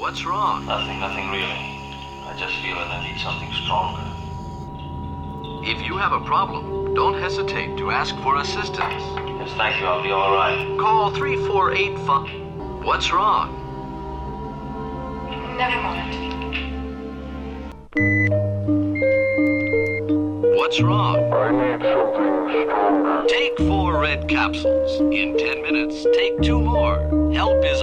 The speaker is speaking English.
What's wrong? Nothing really. I just feel that I need something stronger. If you have a problem, don't hesitate to ask for assistance. Yes, thank you. I'll be all right. Call 3485. What's wrong? Never mind. What's wrong? I need something stronger. Take 4 red capsules. In 10 minutes, take 2 more. Help is